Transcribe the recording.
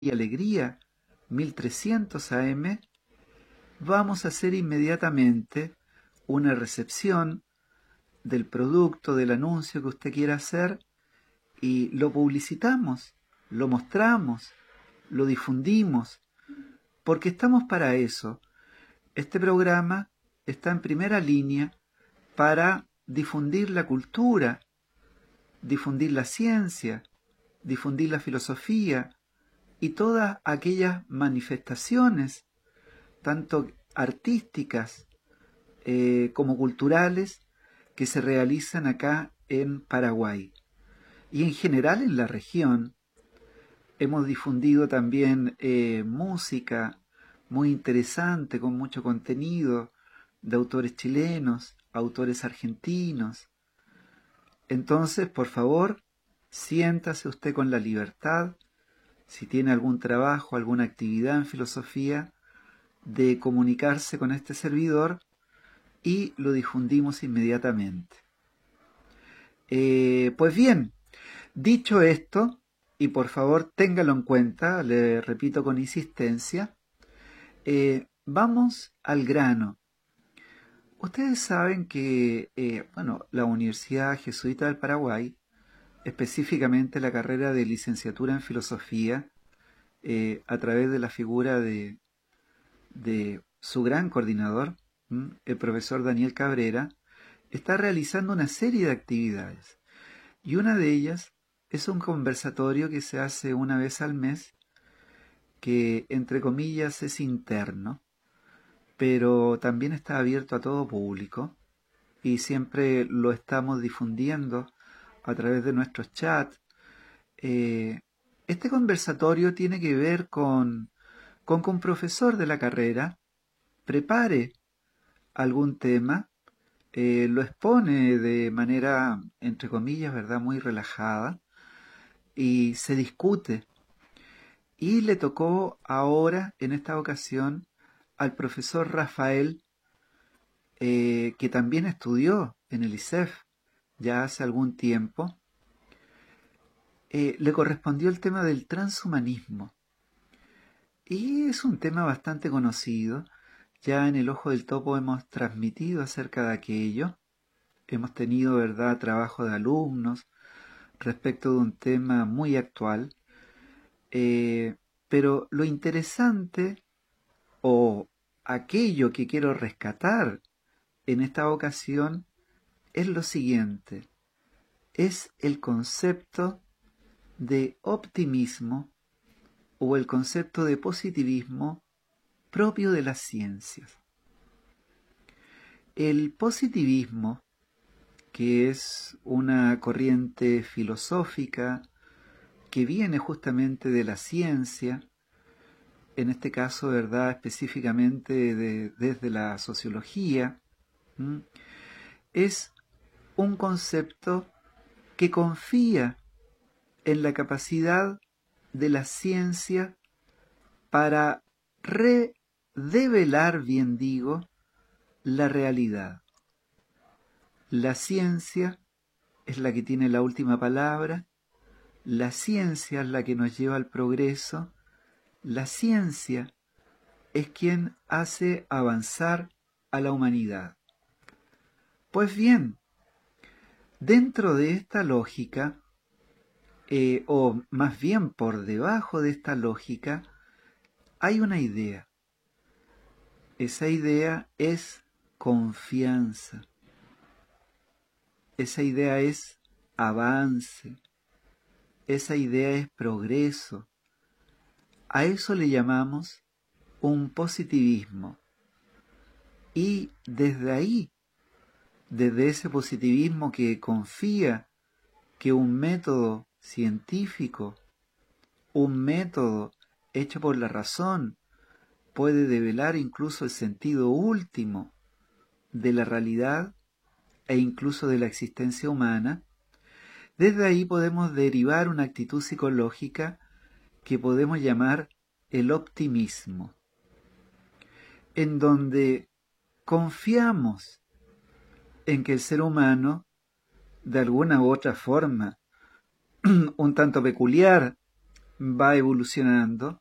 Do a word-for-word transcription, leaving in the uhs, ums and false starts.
y Alegría mil trescientos A M, vamos a hacer inmediatamente una recepción del producto, del anuncio que usted quiera hacer y lo publicitamos, lo mostramos, lo difundimos, porque estamos para eso. Este programa está en primera línea para difundir la cultura, difundir la ciencia, difundir la filosofía y todas aquellas manifestaciones, tanto artísticas eh, como culturales, que se realizan acá en Paraguay. Y en general en la región hemos difundido también eh, música muy interesante, con mucho contenido, de autores chilenos, autores argentinos. Entonces, por favor, siéntase usted con la libertad, si tiene algún trabajo, alguna actividad en filosofía, de comunicarse con este servidor y lo difundimos inmediatamente. Eh, pues bien, dicho esto, y por favor téngalo en cuenta, le repito con insistencia, eh, vamos al grano. Ustedes saben que eh, bueno, la Universidad Jesuita del Paraguay, específicamente la carrera de licenciatura en filosofía, eh, a través de la figura de, de su gran coordinador, ¿m? el profesor Daniel Cabrera, está realizando una serie de actividades. Y una de ellas es un conversatorio que se hace una vez al mes, que entre comillas es interno, pero también está abierto a todo público y siempre lo estamos difundiendo a través de nuestros chats. Eh, este conversatorio tiene que ver con, con que un profesor de la carrera prepare algún tema, eh, lo expone de manera, entre comillas, ¿verdad?, muy relajada, y se discute. Y le tocó ahora, en esta ocasión, al profesor Rafael, eh, que también estudió en el I S E F ya hace algún tiempo, eh, le correspondió el tema del transhumanismo. Y es un tema bastante conocido. Ya en el Ojo del Topo hemos transmitido acerca de aquello. Hemos tenido, ¿verdad?, trabajo de alumnos respecto de un tema muy actual. Eh, pero lo interesante, o aquello que quiero rescatar en esta ocasión, es lo siguiente. Es el concepto de optimismo o el concepto de positivismo propio de las ciencias. El positivismo, que es una corriente filosófica que viene justamente de la ciencia, en este caso, ¿verdad?, específicamente de, desde la sociología, ¿m? es un concepto que confía en la capacidad de la ciencia para redevelar, bien digo, la realidad. La ciencia es la que tiene la última palabra, la ciencia es la que nos lleva al progreso, la ciencia es quien hace avanzar a la humanidad. Pues bien, dentro de esta lógica, eh, o más bien por debajo de esta lógica, hay una idea. Esa idea es confianza. Esa idea es avance. Esa idea es progreso. A eso le llamamos un positivismo. Y desde ahí, desde ese positivismo que confía que un método científico, un método hecho por la razón, puede develar incluso el sentido último de la realidad e incluso de la existencia humana, desde ahí podemos derivar una actitud psicológica que podemos llamar el optimismo, en donde confiamos en que el ser humano, de alguna u otra forma, un tanto peculiar, va evolucionando